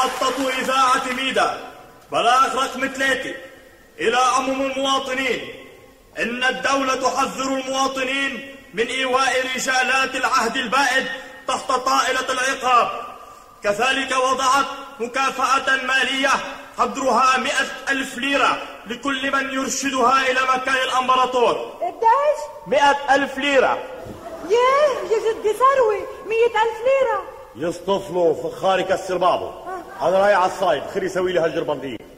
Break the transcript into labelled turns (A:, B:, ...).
A: محطة إذاعة ميدا بلاغ رقم 3 إلى عموم المواطنين إن الدولة تحذر المواطنين من إيواء رجالات العهد البائد تحت طائلة العقاب. كذلك وضعت مكافأة مالية قدرها 100,000 ليرة لكل من يرشدها إلى مكان الأمبراطور.
B: قديش؟
A: 100,000 ليرة.
B: يا جدي ثروة، 100,000 ليرة.
C: يصطفلوا فخار يكسر بعضه. أنا رايح على الصايد، خلي يسوي لي هالجربندية.